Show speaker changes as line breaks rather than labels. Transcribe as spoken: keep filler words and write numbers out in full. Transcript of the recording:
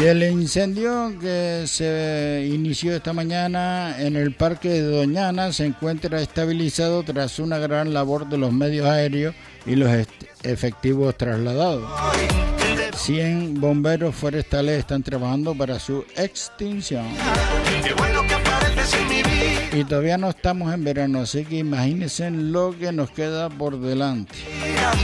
Y el incendio que se inició esta mañana en el Parque de Doñana se encuentra estabilizado tras una gran labor de los medios aéreos y los efectivos trasladados. cien bomberos forestales están trabajando para su extinción. Y todavía no estamos en verano, así que imagínense lo que nos queda por delante.